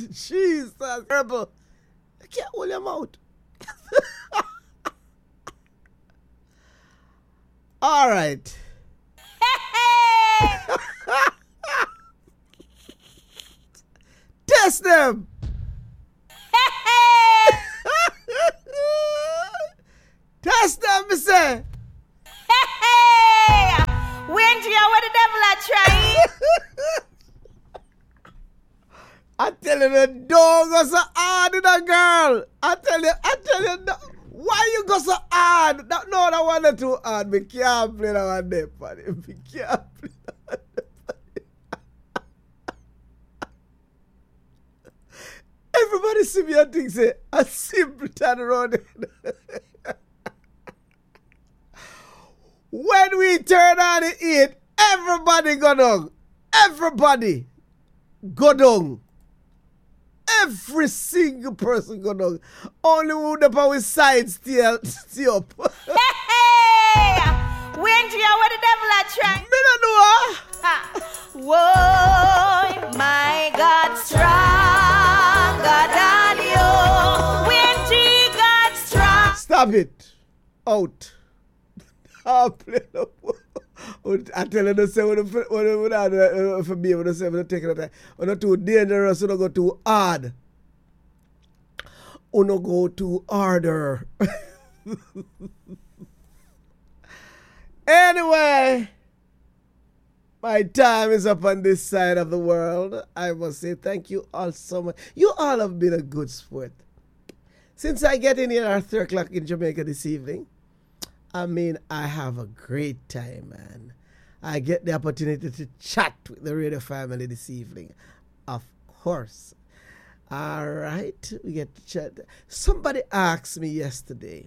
Jesus, terrible. I can't hold your mouth. All right. Test them. Test them, me say. When you what the devil are trying? I tell you, the dog go so hard in a girl. I tell you, why you go so hard? No, that one is too hard. Me can't play that one there, buddy. Me can't play that one there, buddy. Everybody see me and think, say, a simple turn around. When we turn on the 8, everybody go down. Everybody go down. Every single person go down. Only who the power side stay up. When you what the devil are trying? Me don't know. Whoa, my God, stronger than you. When you got strong. Stop it. Out. I tell you to say when for me, when I say when I take it time, when I too dangerous, when I go too hard. When I go too harder. Anyway, my time is up on this side of the world. I must say thank you all so much. You all have been a good sport. Since I get in here at 3 o'clock in Jamaica this evening, I mean, I have a great time, man. I get the opportunity to chat with the radio family this evening. Of course. All right. We get to chat. Somebody asked me yesterday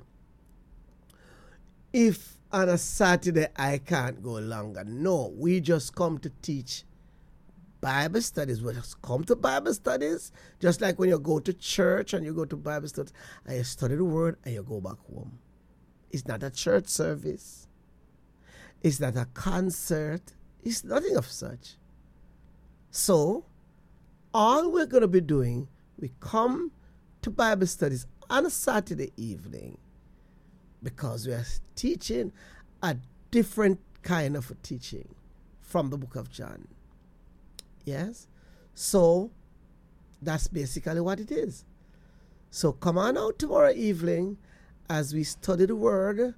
if on a Saturday I can't go longer. No, we just come to teach Bible studies. We just come to Bible studies. Just like when you go to church and you go to Bible studies and you study the word and you go back home. It's not a church service. It's not a concert. It's nothing of such. So, all we're going to be doing, we come to Bible studies on a Saturday evening because we are teaching a different kind of a teaching from the book of John. Yes? So, that's basically what it is. So, come on out tomorrow evening as we study the word,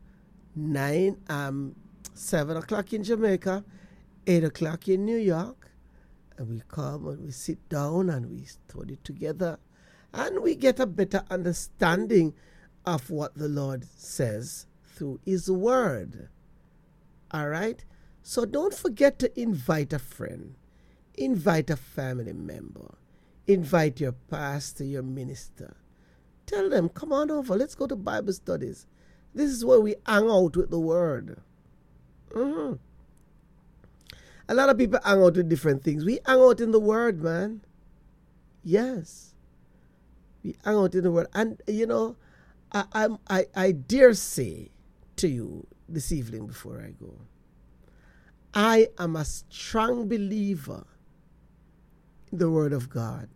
7 o'clock in Jamaica, 8 o'clock in New York, and we come and we sit down and we study together, and we get a better understanding of what the Lord says through His word. All right? So don't forget to invite a friend, invite a family member, invite your pastor, your minister. Tell them, come on over, let's go to Bible studies. This is where we hang out with the word. A lot of people hang out with different things. We hang out in the word, man. Yes. We hang out in the word. And, you know, I dare say to you this evening before I go, I am a strong believer in the word of God.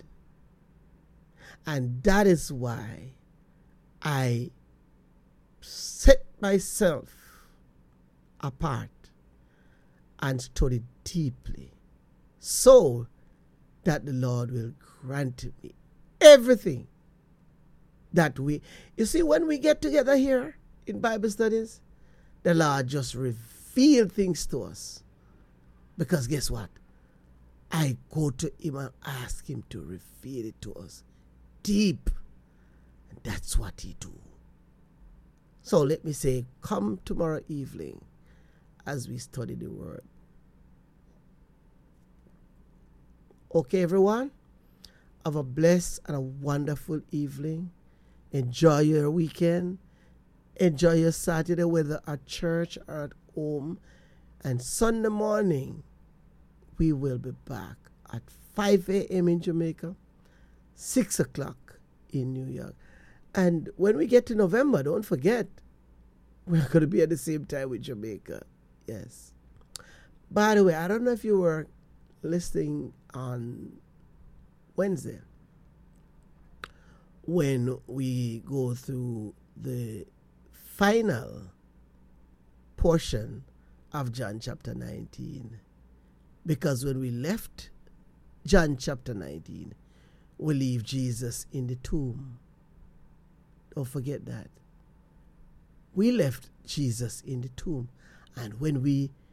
And that is why I set myself apart and study deeply so that the Lord will grant me everything that we... You see, when we get together here in Bible studies, the Lord just reveals things to us. Because guess what? I go to Him and ask Him to reveal it to us deep. And that's what He do. So let me say, come tomorrow evening as we study the word. Okay, everyone? Have a blessed and a wonderful evening. Enjoy your weekend. Enjoy your Saturday, whether at church or at home. And Sunday morning, we will be back at 5 a.m. in Jamaica, 6 o'clock in New York. And when we get to November, don't forget, we're going to be at the same time with Jamaica. Yes. By the way, I don't know if you were listening on Wednesday. when we go through the final portion of John chapter 19. Because when we left John chapter 19, we leave Jesus in the tomb. Don't forget that. We left Jesus in the tomb. And when we